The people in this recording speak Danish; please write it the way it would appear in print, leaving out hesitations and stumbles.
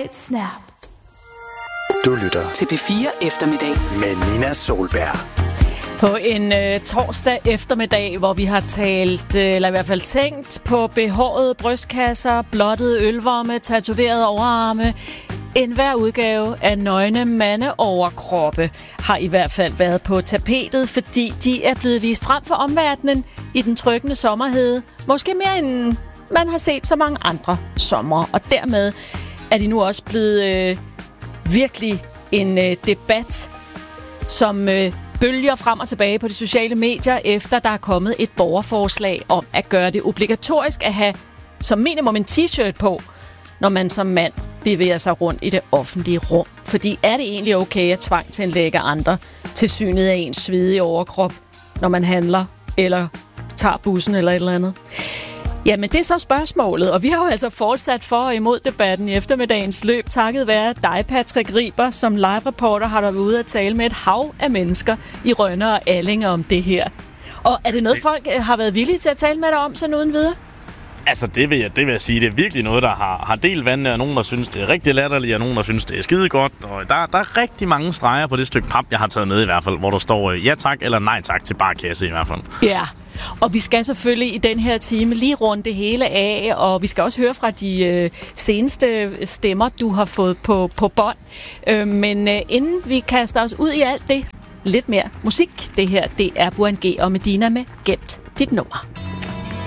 et snap. Du lytter til P4 Eftermiddag med Nina Solberg. På en torsdag eftermiddag, hvor vi har talt, eller i hvert fald tænkt på behårede brystkasser, blottede ølvorme, tatoverede overarme. En hver udgave af nøgne mandeoverkroppe har i hvert fald været på tapetet, fordi de er blevet vist frem for omverdenen i den trykkende sommerhede. Måske mere end man har set så mange andre sommer, og dermed er de nu også blevet virkelig en debat, som bølger frem og tilbage på de sociale medier, efter der er kommet et borgerforslag om at gøre det obligatorisk at have som minimum en t-shirt på, når man som mand bevæger sig rundt i det offentlige rum. Fordi er det egentlig okay at tvangsindlægge andre til synet af ens svedige overkrop, når man handler eller tager bussen eller et eller andet? Jamen, det er så spørgsmålet, og vi har jo altså fortsat for og imod debatten i eftermiddagens løb, takket være dig, Patrick Riber, som live-reporter har været ude at tale med et hav af mennesker i Rønne og Allinge om det her. Og er det noget, folk har været villige til at tale med dig om, sådan uden videre? Altså, det vil jeg sige, det er virkelig noget, der har delt vandene, og nogen, der synes, det er rigtig latterligt, og nogen, der synes, det er skidegodt. Og der er rigtig mange streger på det stykke pap, jeg har taget med i hvert fald, hvor der står ja tak eller nej tak til bare kasse i hvert fald. Ja, og vi skal selvfølgelig i den her time lige runde det hele af, og vi skal også høre fra de seneste stemmer, du har fået på bånd. Men inden vi kaster os ud i alt det, lidt mere musik. Det her, det er Buan G og Medina med Gemt dit nummer.